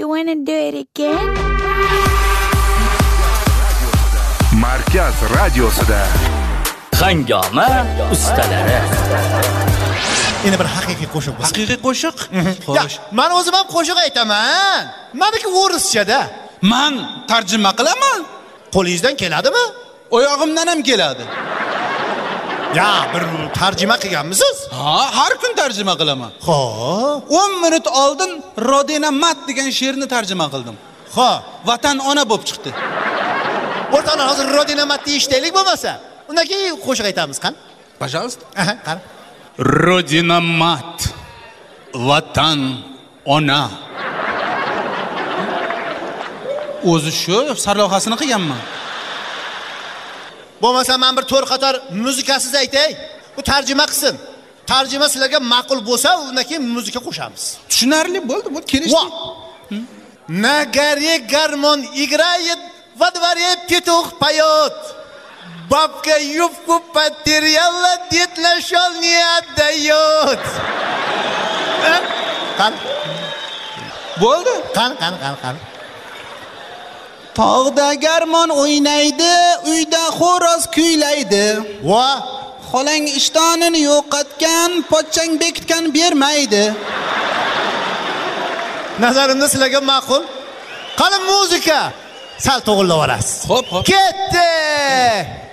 You wanna do it again? Markaz radiosida Hangoma ustalari. Endi bir haqiqiy qo'shiq bo'lsin. Haqiqiy qo'shiq? Xo'sh. Men o'zim ham qo'shiq aytaman. Meniki o'rischada. Men tarjima qilaman. Qo'lingizdan keladimi? Oyog'imdan ham keladi. Ya, bir tarjima qilganmisiz? Ha, har kun tarjima qilaman. Xo'p. 10 minut oldin Rodina Mat degan she'rni tarjima qildim. Xo'p. Vatan ona bo'lib chiqdi. O'rtani hozir Rodina Mat deyishaylik bo'lmasa, undan keyin qo'shiq aytamiz, qani? Пожалуйста. Aha, qani. Rodina Mat, Vatan ona. O'zi shu sarlavhasini qilganman. Bo'lmasa men bir to'rt qator muzikasiz aytay. Bu tarjima qilsin. Tarjima sizlarga ma'qul bo'lsa, undan keyin muzika qo'shamiz. Tushunarli bo'ldi, bu kelishdik. На горе гармон играет, во дворе петух поет. Бабка юбку потеряла, дед нашел, не отдает. Qan? Bo'ldi. Qan. Tog'da garmon o'ynaydi, uyda xo'roz kuylaydi. Va Xolang ishtonini yo'qotgan, pochchang bekitgan bermaydi. nazarimda sizlarga ma'qul. Qani muzika. Sal to'g'rilab olasiz. Xo'p. Ketdi.